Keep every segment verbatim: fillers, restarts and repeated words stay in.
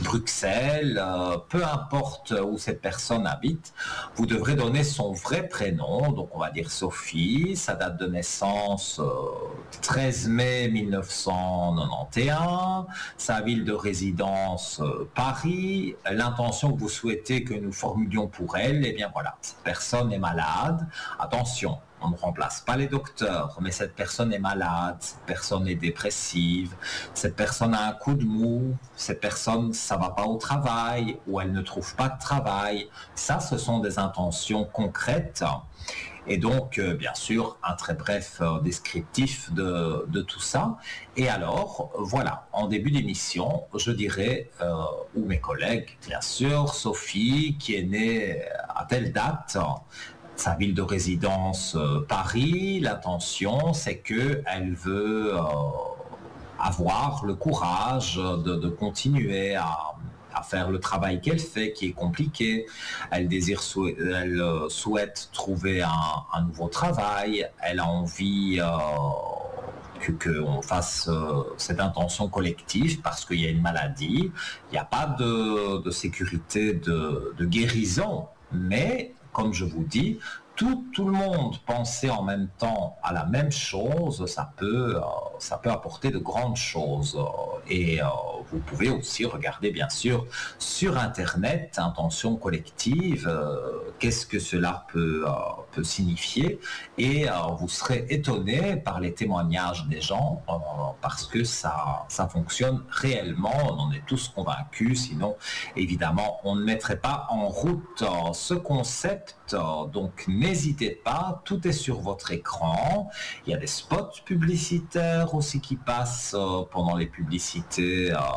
Bruxelles, euh, peu importe où cette personne habite, vous devrez donner son vrai prénom, donc on va dire Sophie, sa date de naissance euh, treize mai mille neuf cent quatre-vingt-onze, sa ville de résidence euh, Paris, l'intention que vous souhaitez que nous formulions pour elle, et bien voilà, cette personne est malade, attention. On ne remplace pas les docteurs, mais cette personne est malade, cette personne est dépressive, cette personne a un coup de mou, cette personne, ça va pas au travail, ou elle ne trouve pas de travail. Ça, ce sont des intentions concrètes. Et donc, euh, bien sûr, un très bref euh, descriptif de, de tout ça. Et alors, voilà, en début d'émission, je dirais, euh, ou mes collègues, bien sûr, Sophie, qui est née à telle date, sa ville de résidence euh, Paris, l'intention c'est qu'elle veut euh, avoir le courage de, de continuer à, à faire le travail qu'elle fait, qui est compliqué. Elle désire, sou- elle euh, souhaite trouver un, un nouveau travail, elle a envie euh, que qu'on fasse euh, cette intention collective parce qu'il y a une maladie, il n'y a pas de, de sécurité de, de guérison, mais comme je vous dis, tout, tout le monde penser en même temps à la même chose, ça peut, euh, ça peut apporter de grandes choses. Et euh, vous pouvez aussi regarder, bien sûr, sur Internet, intention collective, euh, qu'est-ce que cela peut, euh, peut signifier. Et euh, vous serez étonné par les témoignages des gens, euh, parce que ça, ça fonctionne réellement, on en est tous convaincus, sinon, évidemment, on ne mettrait pas en route euh, ce concept. Donc n'hésitez pas, tout est sur votre écran. Il y a des spots publicitaires aussi qui passent euh, pendant les publicités euh,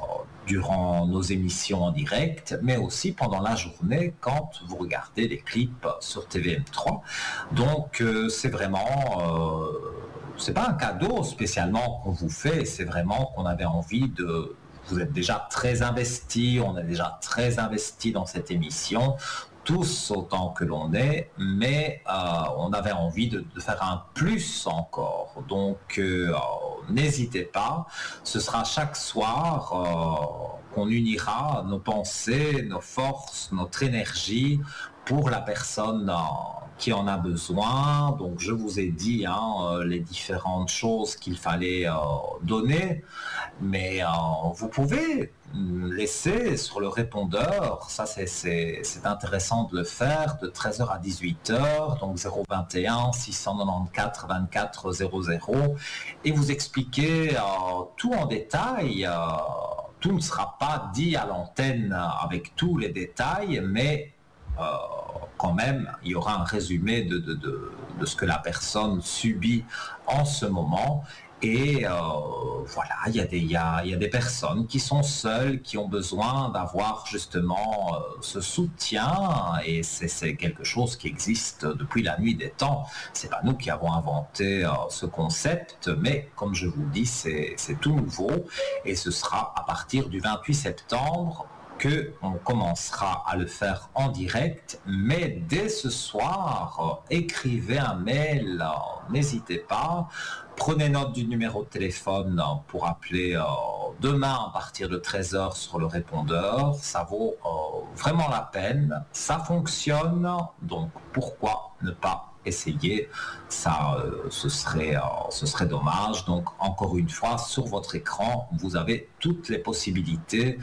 durant nos émissions en direct, mais aussi pendant la journée quand vous regardez les clips sur T V M trois. Donc euh, c'est vraiment... Euh, c'est pas un cadeau spécialement qu'on vous fait, c'est vraiment qu'on avait envie de... Vous êtes déjà très investis, on est déjà très investis dans cette émission, tous autant que l'on est, mais euh, on avait envie de, de faire un plus encore. Donc euh, n'hésitez pas, ce sera chaque soir euh, qu'on unira nos pensées, nos forces, notre énergie pour la personne euh, qui en a besoin. Donc je vous ai dit hein, les différentes choses qu'il fallait euh, donner, mais euh, vous pouvez laisser sur le répondeur, ça c'est, c'est, c'est intéressant de le faire, de treize heures à dix-huit heures, donc zéro vingt et un six cent quatre-vingt-quatorze vingt-quatre zéro zéro, et vous expliquez euh, tout en détail. Euh, tout ne sera pas dit à l'antenne avec tous les détails, mais euh, quand même, il y aura un résumé de, de, de, de ce que la personne subit en ce moment. Et euh, voilà, il y, a des, il, y a, il y a des personnes qui sont seules, qui ont besoin d'avoir justement euh, ce soutien, et c'est, c'est quelque chose qui existe depuis la nuit des temps. C'est pas nous qui avons inventé euh, ce concept, mais comme je vous dis, c'est, c'est tout nouveau, et ce sera à partir du vingt-huit septembre que on commencera à le faire en direct, mais dès ce soir, euh, écrivez un mail, euh, n'hésitez pas, prenez note du numéro de téléphone euh, pour appeler euh, demain à partir de treize heures sur le répondeur, ça vaut euh, vraiment la peine, ça fonctionne, donc pourquoi ne pas essayer, ça euh, ce serait euh, ce serait dommage. Donc encore une fois, sur votre écran, vous avez toutes les possibilités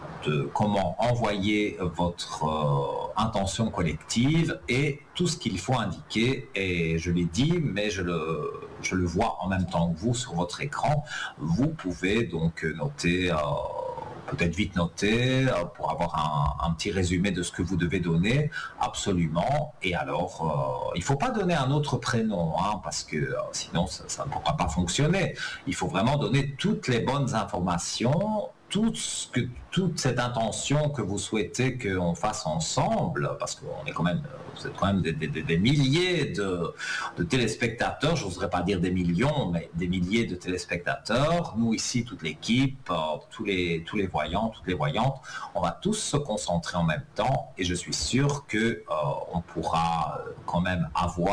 de comment envoyer votre euh, intention collective et tout ce qu'il faut indiquer. Et je l'ai dit, mais je le je le vois en même temps que vous sur votre écran. Vous pouvez donc noter, euh, peut-être vite noter, euh, pour avoir un, un petit résumé de ce que vous devez donner, absolument. Et alors, euh, il ne faut pas donner un autre prénom, hein, parce que euh, sinon ça, ça ne pourra pas fonctionner. Il faut vraiment donner toutes les bonnes informations, tout ce que, toute cette intention que vous souhaitez qu'on fasse ensemble, parce qu'on est quand même, vous êtes quand même des, des, des milliers de, de téléspectateurs, je n'oserais pas dire des millions, mais des milliers de téléspectateurs. Nous ici, toute l'équipe, euh, tous les, tous les voyants, toutes les voyantes, on va tous se concentrer en même temps, et je suis sûr que euh, on pourra quand même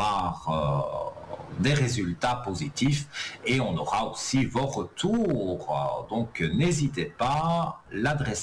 avoir euh, des résultats positifs, et on aura aussi vos retours. Donc n'hésitez pas, l'adresse